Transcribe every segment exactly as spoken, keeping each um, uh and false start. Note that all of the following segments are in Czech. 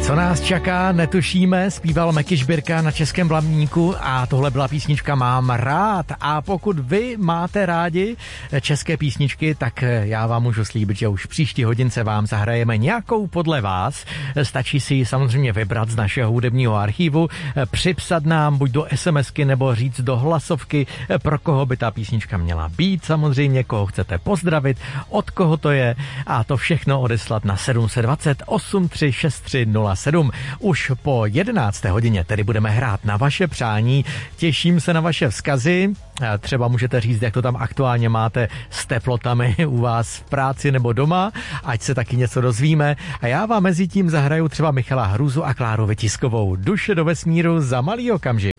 Co nás čeká, netušíme, zpíval Meky Žbírka na Českém Blamníku a tohle byla písnička Mám rád. A pokud vy máte rádi české písničky, tak já vám můžu slíbit, že už příští hodince vám zahrajeme nějakou podle vás. Stačí si ji samozřejmě vybrat z našeho hudebního archivu, připsat nám buď do SMSky nebo říct do hlasovky, pro koho by ta písnička měla být, samozřejmě koho chcete pozdravit, od koho to je a to všechno odeslat na sedm set dvacet osm tři šest tři nula sedm. Už po jedenácté hodině tedy budeme hrát na vaše přání. Těším se na vaše vzkazy. Třeba můžete říct, jak to tam aktuálně máte s teplotami u vás v práci nebo doma, ať se taky něco dozvíme. A já vám mezi tím zahraju třeba Michala Hruzu a Kláru Vytiskovou. Duše do vesmíru za malý okamžik.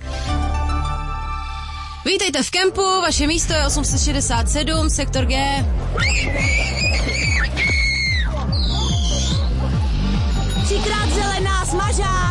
Vítejte v kempu, vaše místo je osm set šedesát sedm, sektor G. Třikrát zelená, smažák!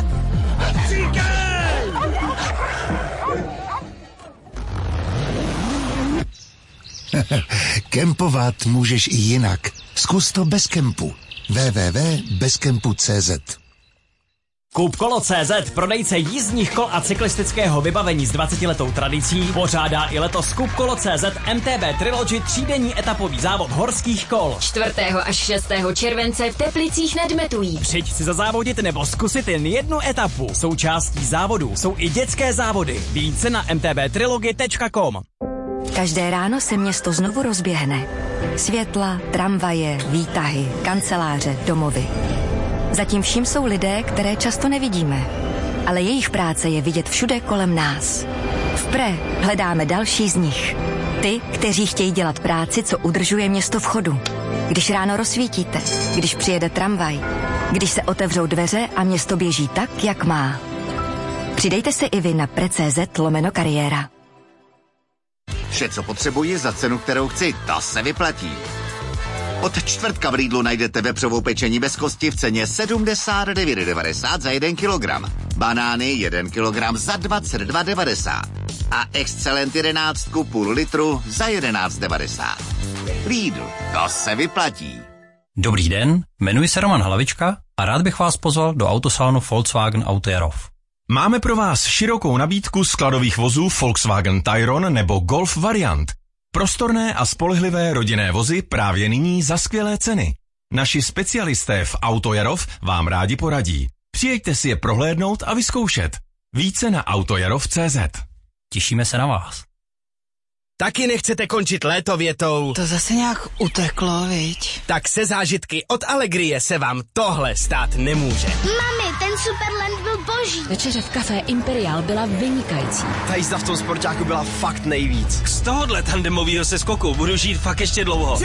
Kempovat můžeš i jinak. Zkus to bez kempu. w w w tečka bezkempu tečka cé zet. Koupkolo tečka cé zet, prodejce jízdních kol a cyklistického vybavení s dvacetiletou tradicí, pořádá i letos Koupkolo tečka cé zet em té bé Trilogy třídenní etapový závod horských kol. čtvrtého až šestého července v Teplicích nad Metují. Přijď si zazávodit nebo zkusit jen jednu etapu. Součástí závodu jsou i dětské závody. Více na em té bé trilogy tečka com. Každé ráno se město znovu rozběhne. Světla, tramvaje, výtahy, kanceláře, domovy. Zatím vším jsou lidé, které často nevidíme, ale jejich práce je vidět všude kolem nás. V Pre hledáme další z nich. Ty, kteří chtějí dělat práci, co udržuje město v chodu. Když ráno rozsvítíte, když přijede tramvaj, když se otevřou dveře a město běží tak, jak má. Přidejte se i vy na pre tečka cé zet lomeno kariéra. Vše, co potřebuji za cenu, kterou chci, to se vyplatí. Od čtvrtka v Lidlu najdete vepřovou pečení bez kosti v ceně sedmdesát devět devadesát za jeden kilogram. Banány jeden kilogram za dvacet dva devadesát. A Excellent jedenáct půl litru za jedenáct devadesát. Lidl, to se vyplatí. Dobrý den, jmenuji se Roman Hlavička a rád bych vás pozval do autosalonu Volkswagen Auto Jarov. Máme pro vás širokou nabídku skladových vozů Volkswagen Tayron nebo Golf variant. Prostorné a spolehlivé rodinné vozy právě nyní za skvělé ceny. Naši specialisté v Auto Jarov vám rádi poradí. Přijeďte si je prohlédnout a vyzkoušet. Více na autojarov tečka cé zet. Těšíme se na vás. Taky nechcete končit léto větou? To zase nějak uteklo, viď? Tak se zážitky od Allegrie se vám tohle stát nemůže. Mami, ten Superland byl boží. Večeře v kafé Imperial byla vynikající. Ta jízda v tom sportáku byla fakt nejvíc. Z tohohle tandemovýho seskoku budu žít fakt ještě dlouho.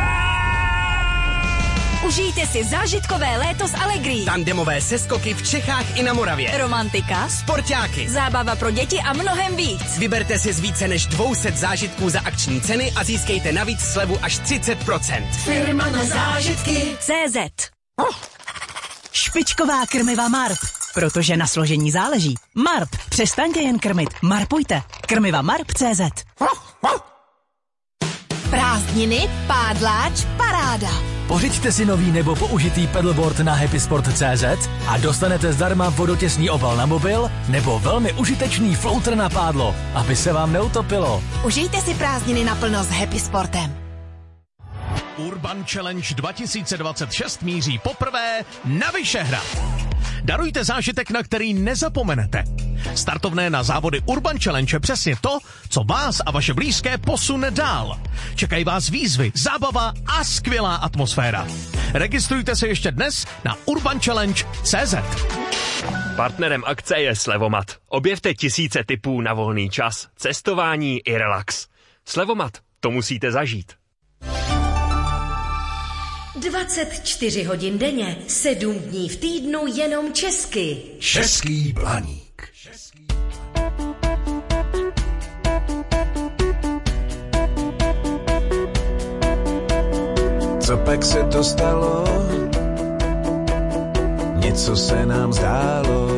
Užijte si zážitkové léto s Allegrií. Tandemové seskoky v Čechách i na Moravě. Romantika, sportáky, zábava pro děti a mnohem víc. Vyberte si z více než dvě stě zážitků za akční ceny a získejte navíc slevu až třicet procent. Firma na zážitky tečka cé zet. Špičková krmiva Marp, protože na složení záleží. Marp, přestaňte jen krmit, marpujte. Krmiva Marp tečka cé zet. Prázdniny, pádláč, paráda. Pořiďte si nový nebo použitý pedalboard na happysport tečka cé zet a dostanete zdarma vodotěsný obal na mobil nebo velmi užitečný floater na pádlo, aby se vám neutopilo. Užijte si prázdniny naplno s Happy Sportem. Urban Challenge dva tisíce dvacet šest míří poprvé na Vyšehrad. Darujte zážitek, na který nezapomenete. Startovné na závody Urban Challenge je přesně to, co vás a vaše blízké posune dál. Čekají vás výzvy, zábava a skvělá atmosféra. Registrujte se ještě dnes na urban challenge tečka cé zet. Partnerem akce je Slevomat. Objevte tisíce tipů na volný čas, cestování i relax. Slevomat, to musíte zažít. dvacet čtyři hodin denně, sedm dní v týdnu jenom česky. Český Blaník. Co pak se to stalo? Něco se nám zdálo.